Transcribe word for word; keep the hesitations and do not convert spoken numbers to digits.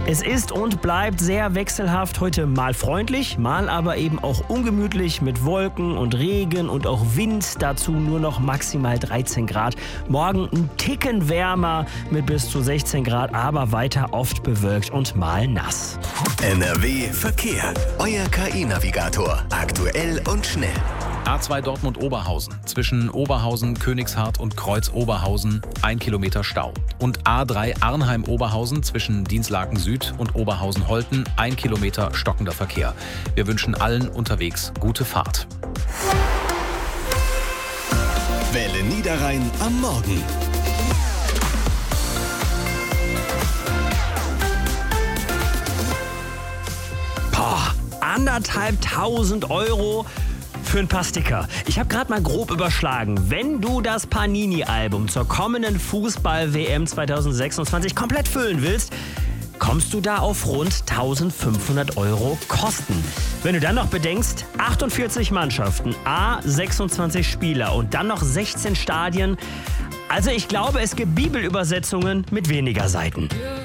Es ist und bleibt sehr wechselhaft. Heute mal freundlich, mal aber eben auch ungemütlich mit Wolken und Regen und auch Wind. Dazu nur noch maximal dreizehn Grad. Morgen ein Ticken wärmer mit bis zu sechzehn Grad, aber weiter oft bewölkt und mal nass. N R W Verkehr. Euer K I-Navigator. Aktuell und schnell. A zwei Dortmund-Oberhausen. Zwischen Oberhausen, Königshardt und Kreuz-Oberhausen ein Kilometer Stau. Und A drei Arnheim-Oberhausen zwischen Dinslaken Süd und Oberhausen-Holten ein Kilometer stockender Verkehr. Wir wünschen allen unterwegs gute Fahrt. Welle Niederrhein am Morgen. Boah, anderthalb tausend Euro für ein paar Sticker. Ich habe gerade mal grob überschlagen. Wenn du das Panini-Album zur kommenden Fußball-W M zwanzig sechsundzwanzig komplett füllen willst, kommst du da auf rund eintausendfünfhundert Euro Kosten. Wenn du dann noch bedenkst, achtundvierzig Mannschaften, a sechsundzwanzig Spieler und dann noch sechzehn Stadien. Also ich glaube, es gibt Bibelübersetzungen mit weniger Seiten.